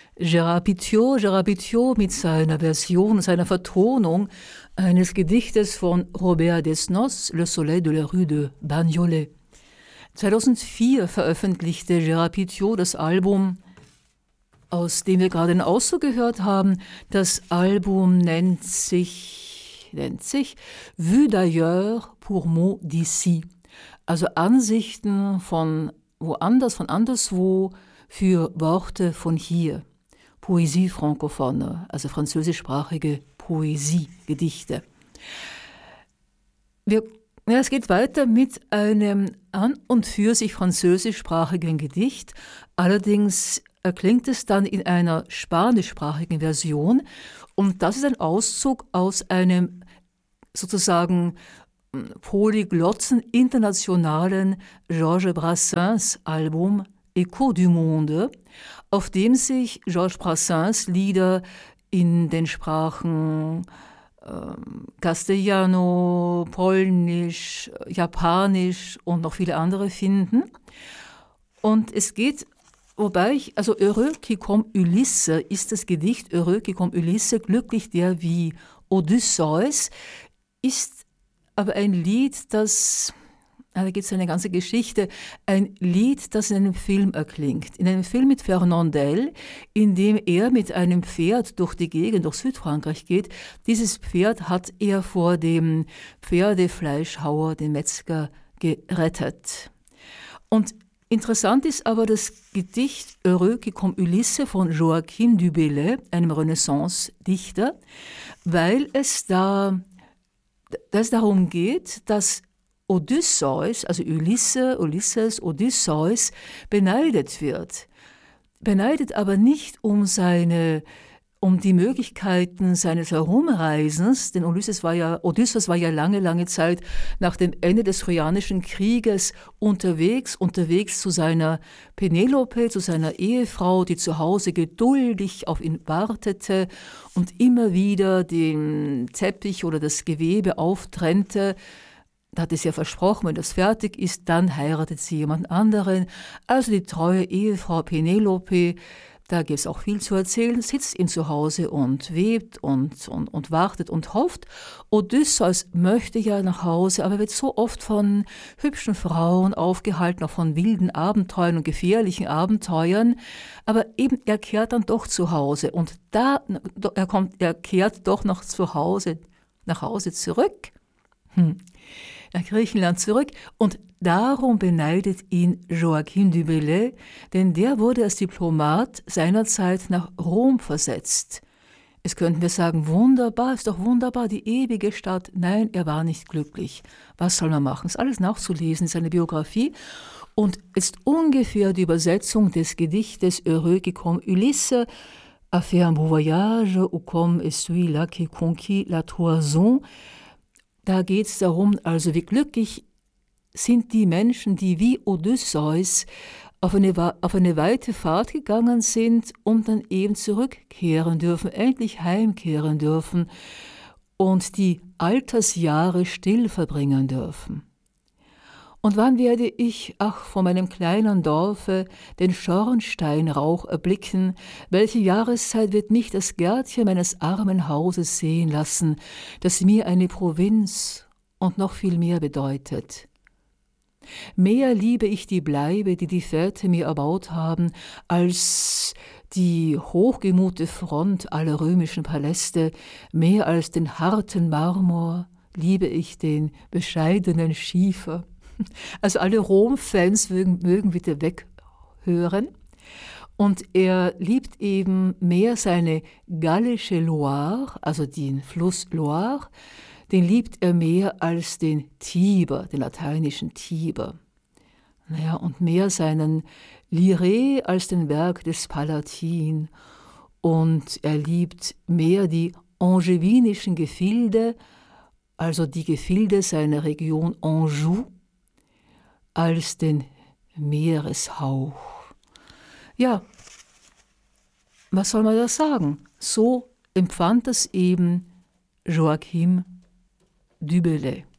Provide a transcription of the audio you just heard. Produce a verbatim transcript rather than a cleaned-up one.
Gérard Pitheau, Gérard Pitheau mit seiner Version, seiner Vertonung eines Gedichtes von Robert Desnos, Le Soleil de la Rue de Bagnolet. zweitausendvier veröffentlichte Gérard Pitheau das Album, aus dem wir gerade einen Auszug gehört haben. Das Album nennt sich, nennt sich Vue d'ailleurs pour mots d'ici, also Ansichten von woanders, von anderswo für Worte von hier. Poésie francophone, also französischsprachige Poesie, Gedichte. Wir, ja, es geht weiter mit einem an und für sich französischsprachigen Gedicht. Allerdings erklingt es dann in einer spanischsprachigen Version. Und das ist ein Auszug aus einem sozusagen polyglotten internationalen Georges Brassens Album Écho du Monde, auf dem sich Georges Brassens Lieder in den Sprachen äh, Castellano, Polnisch, Japanisch und noch viele andere finden. Und es geht, wobei ich, also Heureux qui comme Ulysse ist das Gedicht Heureux qui comme Ulysse, glücklich der wie Odysseus, ist aber ein Lied, das, da gibt es eine ganze Geschichte, ein Lied, das in einem Film erklingt. In einem Film mit Fernandel, in dem er mit einem Pferd durch die Gegend, durch Südfrankreich geht. Dieses Pferd hat er vor dem Pferdefleischhauer, dem Metzger, gerettet. Und interessant ist aber das Gedicht Heureux qui comme Ulysse von Joachim du Bellay, einem Renaissance-Dichter, weil es da dass es darum geht, dass Odysseus, also Ulysse, Ulysses, Odysseus, beneidet wird. Beneidet aber nicht um seine, um die Möglichkeiten seines Herumreisens, denn Ulysses war ja, Odysseus war ja lange, lange Zeit nach dem Ende des Trojanischen Krieges unterwegs, unterwegs zu seiner Penelope, zu seiner Ehefrau, die zu Hause geduldig auf ihn wartete und immer wieder den Teppich oder das Gewebe auftrennte. Da hat es ja versprochen, wenn das fertig ist, dann heiratet sie jemand anderen. Also die treue Ehefrau Penelope, da gibt es auch viel zu erzählen, sitzt ihn zu Hause und webt und, und, und wartet und hofft. Odysseus möchte ja nach Hause, aber wird so oft von hübschen Frauen aufgehalten, auch von wilden Abenteuern und gefährlichen Abenteuern. Aber eben, er kehrt dann doch zu Hause und da, er kommt, er kehrt doch noch zu Hause, nach Hause zurück. Hm. Nach Griechenland zurück und darum beneidet ihn Joachim du Bellay, denn der wurde als Diplomat seinerzeit nach Rom versetzt. Es könnten wir sagen, wunderbar, ist doch wunderbar, die ewige Stadt. Nein, er war nicht glücklich. Was soll man machen? Ist alles nachzulesen, ist eine Biografie. Und ist ungefähr die Übersetzung des Gedichtes Heureux qui comme Ulysse, a fait un beau voyage, ou comme est celui-là qui conquit la toison. Da geht es darum, also wie glücklich sind die Menschen, die wie Odysseus auf eine, auf eine weite Fahrt gegangen sind und dann eben zurückkehren dürfen, endlich heimkehren dürfen und die Altersjahre still verbringen dürfen. Und wann werde ich, ach, von meinem kleinen Dorfe den Schornsteinrauch erblicken? Welche Jahreszeit wird mich das Gärtchen meines armen Hauses sehen lassen, das mir eine Provinz und noch viel mehr bedeutet? Mehr liebe ich die Bleibe, die die Väter mir erbaut haben, als die hochgemute Front aller römischen Paläste, mehr als den harten Marmor liebe ich den bescheidenen Schiefer. Also alle Rom-Fans mögen, mögen bitte weghören. Und er liebt eben mehr seine gallische Loire, also den Fluss Loire, den liebt er mehr als den Tiber, den lateinischen Tiber. Naja, und mehr seinen Liré als den Berg des Palatin. Und er liebt mehr die angevinischen Gefilde, also die Gefilde seiner Region Anjou, als den Meereshauch. Ja, was soll man da sagen? So empfand es eben Joachim du Bellay.